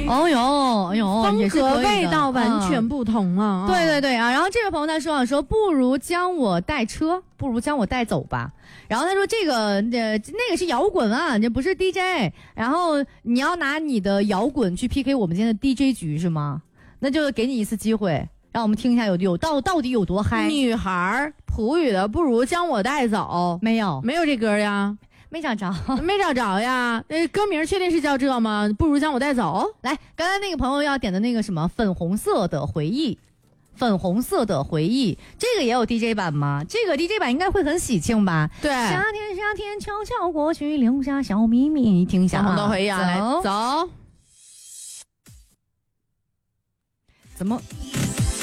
哦哟，哎呦， 风格味道完全嗯不同啊！ 对对对啊，然后这位朋友他说不如将我带车，不如将我带走吧。然后他说这个那个是摇滚啊，这不是 DJ。然后你要拿你的摇滚去 PK 我们今天的 DJ 局是吗？那就给你一次机会，让我们听一下到底有多嗨。 女孩普语的不如将我带走，没有这歌呀。 没找着， 没找着呀。歌名确定是叫这吗？不如将我带走。 来，刚才那个朋友要点的那个什么粉红色的回忆，粉红色的回忆，这个也有 DJ 版吗？这个 DJ 版应该会很喜庆吧？ 对， 夏天悄悄过去，留下小秘密，你听一下啊。 粉红的回忆啊，来走。 怎么？